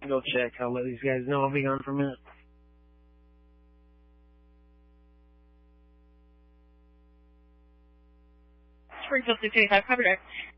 Go check. I'll let these guys know I'll be gone for a minute. Springfield 685, copy direct.